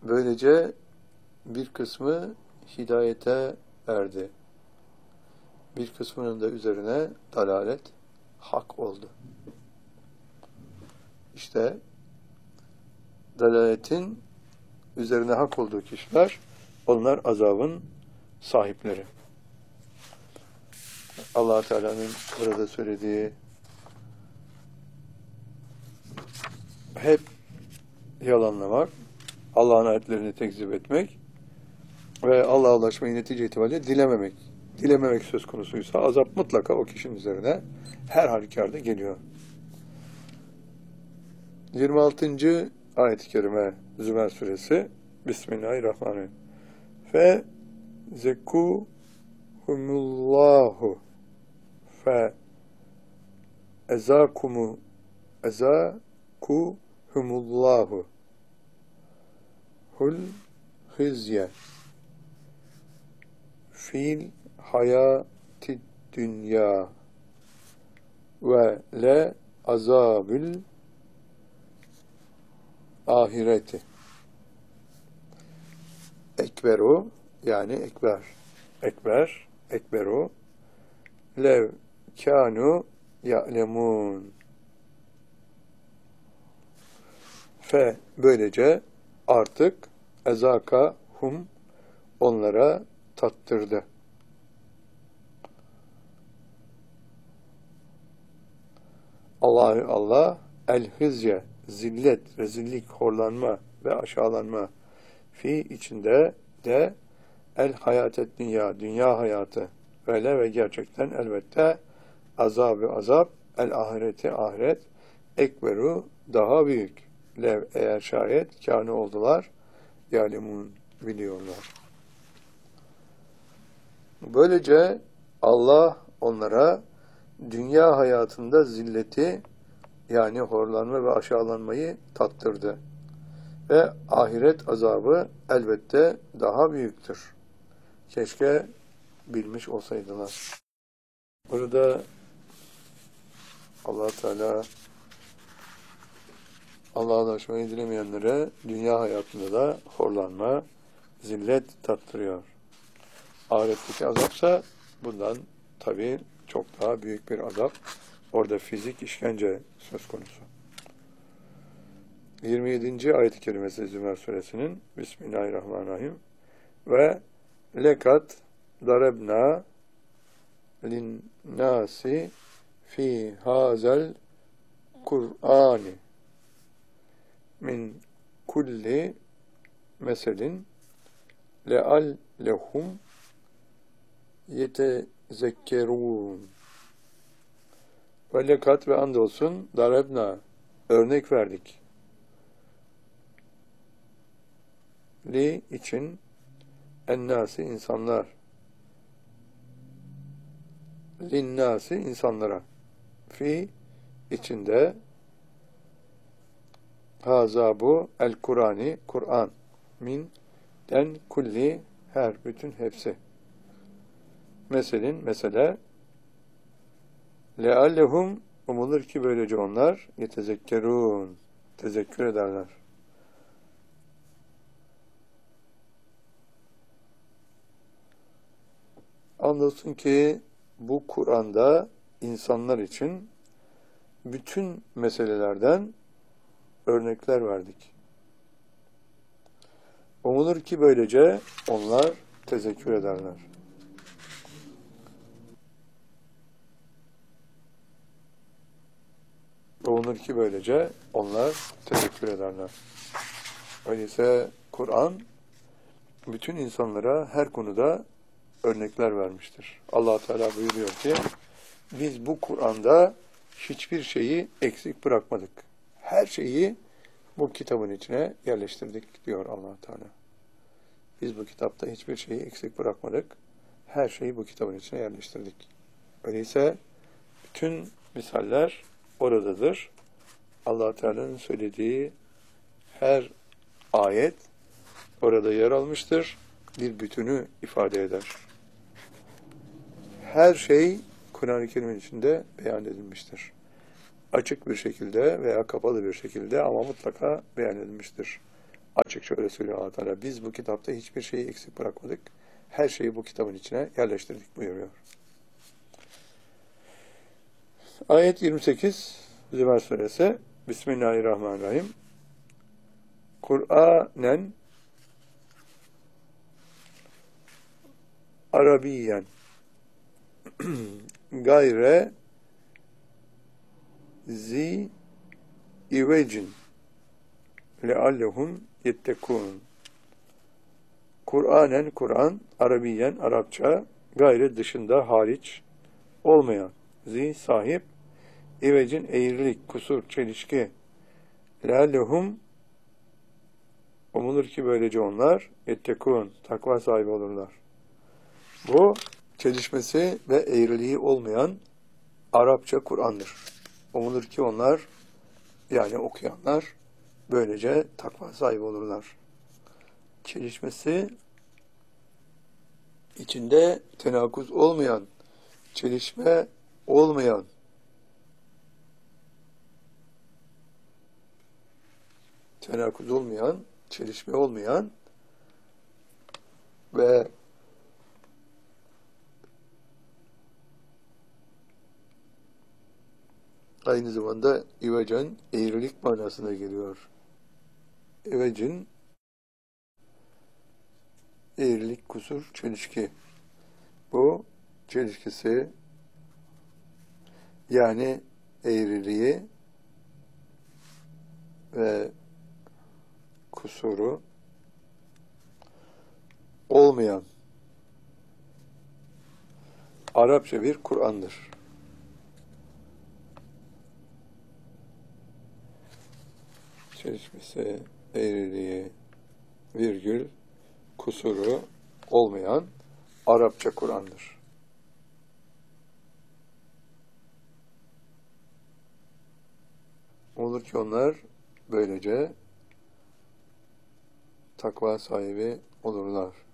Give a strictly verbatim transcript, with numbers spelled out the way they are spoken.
Böylece bir kısmı hidayete erdi. Bir kısmının da üzerine dalalet hak oldu. İşte dalaletin üzerine hak olduğu kişiler, onlar azabın sahipleri. Allah Teala'nın burada söylediği hep yalanlamak, Allah'ın ayetlerini tekzip etmek ve Allah'a ulaşmayı netice itibariyle dilememek. Dilememek söz konusuysa azap mutlaka o kişinin üzerine her halükarda geliyor. yirmi altıncı ayet-i kerime Zümer suresi. Bismillahirrahmanirrahim. Fe zekuhumullahu fe ezakumu ezakuhumullahu hul hizye fil hayati dünya ve le azabil ahireti. Ekberu yani ekber. Ekber, ekberu lev kânu ya'lemûn. Fe böylece artık ezaka hum onlara tattırdı. Allahü Allah el hizye zillet, rezillik, horlanma ve aşağılanma fi içinde de el hayatet dünya, dünya hayatı böyle ve gerçekten elbette azabı azap, el ahireti ahiret ekberu daha büyük. Lev eğer şayet kâne oldular yâlemun biliyorlar. Böylece Allah onlara dünya hayatında zilleti yani horlanma ve aşağılanmayı tattırdı. Ve ahiret azabı elbette daha büyüktür. Keşke bilmiş olsaydılar. Burada Allah Teala Allah'a ulaşmayı dilemeyenlere dünya hayatında da horlanma, zillet tattırıyor. Ahiretteki azapsa bundan tabii çok daha büyük bir azap. Orada fizik işkence söz konusu. yirmi yedinci ayet-i kerimesi Zümer suresinin Bismillahirrahmanirrahim ve lekat darebna linnâsi fi hazel Kur'ani min kulli meselin leallehum yetezekkerûn. Ve lekat ve andolsun darebna örnek verdik. Li için ennâsi insanlar. Linnâsi insanlara. Fi içinde haza bu el Kur'ani Kur'an min den kulli her bütün hepsi. Meselin mesele leallehum umulur ki böylece onlar yetezekkerûn tezekkür ederler. Andolsun ki bu Kur'an'da insanlar için bütün meselelerden örnekler verdik. Umulur ki böylece onlar tezekkür ederler. Umulur ki böylece onlar tezekkür ederler. Öyleyse Kur'an bütün insanlara her konuda örnekler vermiştir. Allah Teala buyuruyor ki biz bu Kur'an'da hiçbir şeyi eksik bırakmadık. Her şeyi bu kitabın içine yerleştirdik diyor Allah Teala. Biz bu kitapta hiçbir şeyi eksik bırakmadık. Her şeyi bu kitabın içine yerleştirdik. Öyleyse bütün misaller oradadır. Allah Teala'nın söylediği her ayet orada yer almıştır. Bir bütünü ifade eder. Her şey Kur'an-ı Kerim'in içinde beyan edilmiştir. Açık bir şekilde veya kapalı bir şekilde ama mutlaka beyan edilmiştir. Açıkça öyle söylüyor Allah Teala. Biz bu kitapta hiçbir şeyi eksik bırakmadık. Her şeyi bu kitabın içine yerleştirdik buyuruyor. Ayet yirmi sekiz Zümer Suresi. Bismillahirrahmanirrahim. Kur'anen Arabiyen gayre zi ivecin leallehum yettekûn. Kur'anen Kur'an, Arabiyen Arapça, gayre dışında hariç olmayan, zi sahip, ivecin eğrilik, kusur, çelişki, leallehum umulur ki böylece onlar yettekûn, takva sahibi olurlar. Bu çelişmesi ve eğriliği olmayan Arapça Kur'an'dır. Umulur ki onlar, yani okuyanlar, böylece takva sahibi olurlar. Çelişmesi içinde tenakuz olmayan, çelişme olmayan, tenakuz olmayan, çelişme olmayan ve aynı zamanda ivecen eğrilik manasına geliyor. İvecin eğrilik, kusur, çelişki. Bu çelişkisi yani eğriliği ve kusuru olmayan Arapça bir Kur'an'dır. Çelişmesi, eğriliği, virgül, kusuru olmayan Arapça Kur'an'dır. Olur ki onlar böylece takva sahibi olurlar.